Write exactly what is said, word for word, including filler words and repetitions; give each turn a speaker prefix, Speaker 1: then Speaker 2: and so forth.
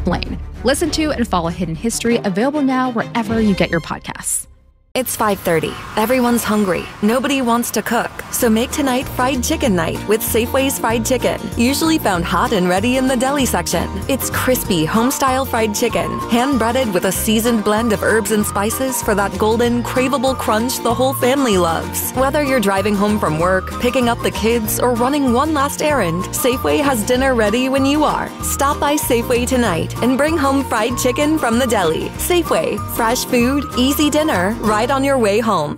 Speaker 1: explain. Listen to and follow Hidden History, available now wherever you get your podcasts.
Speaker 2: It's five thirty. Everyone's hungry. Nobody wants to cook. So make tonight fried chicken night with Safeway's fried chicken, usually found hot and ready in the deli section. It's crispy, home-style fried chicken, hand-breaded with a seasoned blend of herbs and spices for that golden, craveable crunch the whole family loves. Whether you're driving home from work, picking up the kids, or running one last errand, Safeway has dinner ready when you are. Stop by Safeway tonight and bring home fried chicken from the deli. Safeway, fresh food, easy dinner, right on your way home.